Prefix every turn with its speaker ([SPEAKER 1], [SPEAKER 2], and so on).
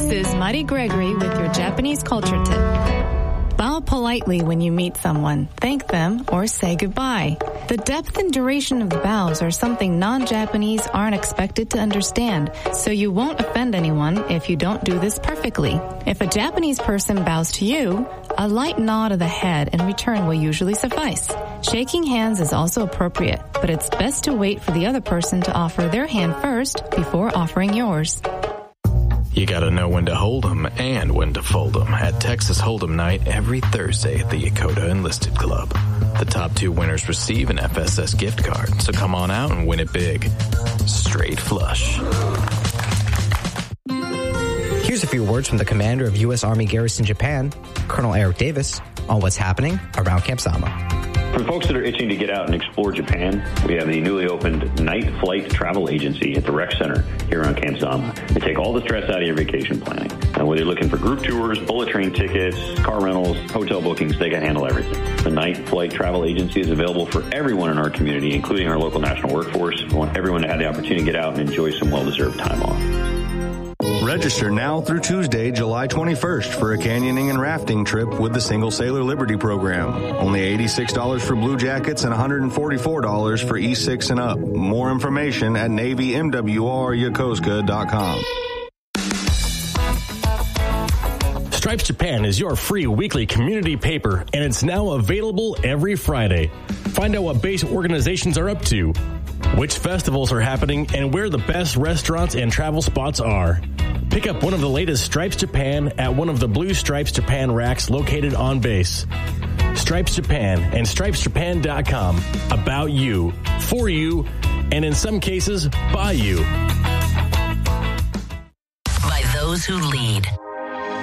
[SPEAKER 1] is Mari Gregory with your Japanese culture tip. Bow politely when you meet someone, thank them, or say goodbye. The depth and duration of the bows are something non-Japanese aren't expected to understand, so you won't offend anyone if you don't do this perfectly. If a Japanese person bows to you, a light nod of the head in return will usually suffice. Shaking hands is also appropriate, but it's best to wait for the other person to offer their hand first before offering yours.
[SPEAKER 2] You gotta know when to hold 'em and when to fold 'em at Texas Hold'em Night every Thursday at the Yokota Enlisted Club. The top 2 winners receive an FSS gift card, so come on out and win it big. Straight flush.
[SPEAKER 3] Here's a few words from the commander of U.S. Army Garrison Japan, Colonel Eric Davis, on what's happening around Camp Sama.
[SPEAKER 4] For folks that are itching to get out and explore Japan, we have the newly opened Night Flight Travel Agency at the Rec Center here on Camp Zama. They take all the stress out of your vacation planning. Whether you're looking for group tours, bullet train tickets, car rentals, hotel bookings, they can handle everything. The Night Flight Travel Agency is available for everyone in our community, including our local national workforce. We want everyone to have the opportunity to get out and enjoy some well-deserved time off.
[SPEAKER 5] Register now through Tuesday, July 21st for a canyoning and rafting trip with the Single Sailor Liberty program. Only $86 for Blue Jackets and $144 for E6 and up. More information at NavyMWRYokosuka.com.
[SPEAKER 6] Stripes Japan is your free weekly community paper, and it's now available every Friday. Find out what base organizations are up to, which festivals are happening, and where the best restaurants and travel spots are. Pick up one of the latest Stripes Japan at one of the Blue Stripes Japan racks located on base. Stripes Japan and stripesjapan.com. About you, for you, and in some cases, by you.
[SPEAKER 7] By those who lead.